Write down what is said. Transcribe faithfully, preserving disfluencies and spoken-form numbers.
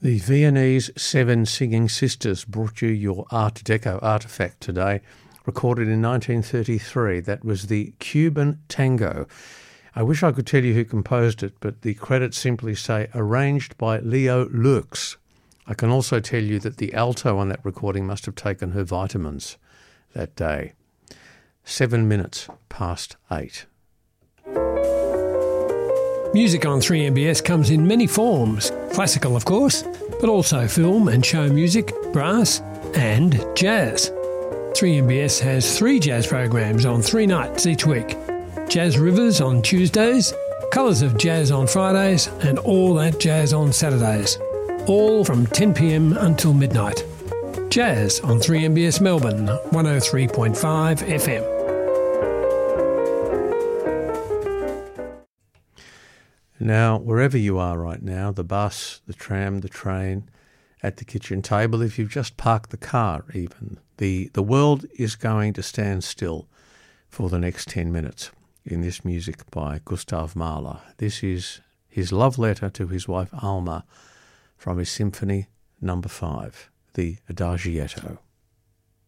The Viennese Seven Singing Sisters brought you your Art Deco artefact today, recorded in nineteen thirty-three. That was the Cuban Tango. I wish I could tell you who composed it, but the credits simply say arranged by Leo Lux. I can also tell you that the alto on that recording must have taken her vitamins that day. Seven minutes past eight. Music on three M B S comes in many forms. Classical, of course, but also film and show music, brass and jazz. three M B S has three jazz programs on three nights each week. Jazz Rivers on Tuesdays, Colours of Jazz on Fridays and All That Jazz on Saturdays. All from ten p m until midnight. Jazz on three M B S Melbourne, one oh three point five F M. Now, wherever you are right now, the bus, the tram, the train, at the kitchen table, if you've just parked the car even, the, the world is going to stand still for the next ten minutes in this music by Gustav Mahler. This is his love letter to his wife Alma from his Symphony Number five, the Adagietto.